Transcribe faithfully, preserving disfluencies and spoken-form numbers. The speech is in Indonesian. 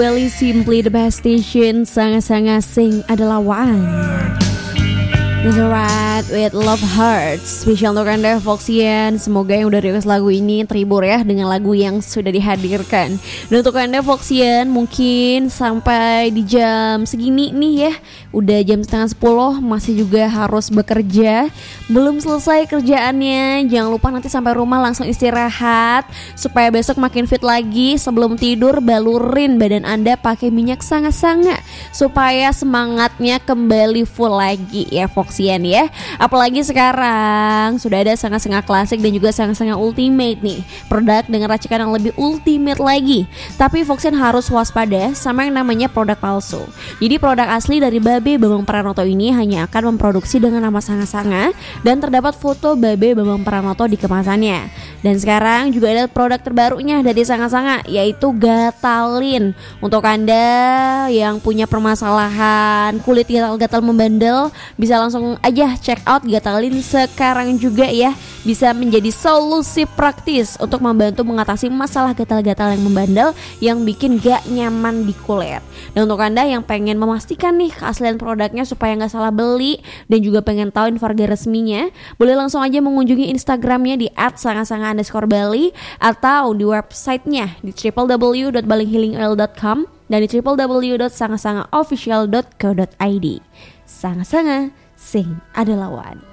Really simply the best station, sangat-sangat sing adalah one. That's right, with Love Hearts. Spesial untuk Anda Foxian. Semoga yang udah request lagu ini terhibur ya dengan lagu yang sudah dihadirkan. Dan untuk Anda Foxian, mungkin sampai di jam segini nih ya, udah jam setengah sepuluh, masih juga harus bekerja, belum selesai kerjaannya. Jangan lupa nanti sampai rumah langsung istirahat, supaya besok makin fit lagi. Sebelum tidur balurin badan Anda pakai minyak sangat-sangat, supaya semangatnya kembali full lagi ya Fox ya. Apalagi sekarang sudah ada sangat-sangat klasik dan juga sangat-sangat ultimate nih produk dengan racikan yang lebih ultimate lagi. Tapi Foxian harus waspada sama yang namanya produk palsu. Jadi produk asli dari Babe Bambang Pranoto ini hanya akan memproduksi dengan nama Sanga-Sanga dan terdapat foto Babe Bambang Pranoto di kemasannya. Dan sekarang juga ada produk terbarunya dari Sanga-Sanga, yaitu Gatalin. Untuk Anda yang punya permasalahan kulit gatal-gatal membandel, bisa langsung aja check out Gatalin sekarang juga ya. Bisa menjadi solusi praktis untuk membantu mengatasi masalah gatal-gatal yang membandel yang bikin gak nyaman di kulit. Dan untuk Anda yang pengen memastikan nih keaslian produknya supaya gak salah beli dan juga pengen tahu info harga resminya, boleh langsung aja mengunjungi Instagramnya di at sangasanga underscore bali atau di websitenya di w w w dot baling healing oil dot com dan di w w w dot sangasanga official dot co dot i d. Sanga-sanga sing adalah one.